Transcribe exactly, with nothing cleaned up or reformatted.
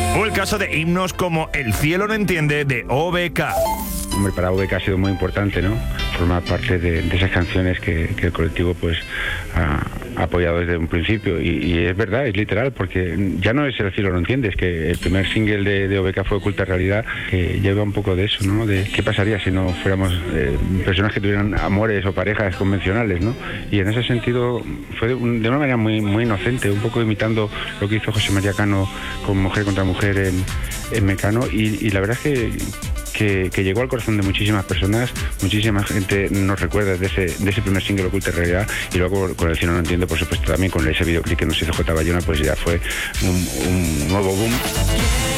O el caso de himnos como El cielo no entiende de O B K. Hombre, para O B K ha sido muy importante, ¿no? Formar parte de, de esas canciones que, que el colectivo pues ha, ha apoyado desde un principio. Y, y es verdad, es literal, porque ya no es El cielo no entiende, es que el primer single de, de O B K fue Oculta Realidad, que lleva un poco de eso, ¿no? De qué pasaría si no fuéramos eh, personas que tuvieran amores o parejas convencionales, ¿no? Y en ese sentido fue de, un, de una manera muy, muy inocente, un poco imitando lo que hizo José María Cano con Mujer contra Mujer en, en Mecano, y, y la verdad es que Que, que llegó al corazón de muchísimas personas, muchísima gente nos recuerda de ese, de ese primer single Oculta Realidad, y luego con El cielo no entiende, por supuesto, también con ese videoclip que nos hizo J. Bayona, pues ya fue un, un nuevo boom.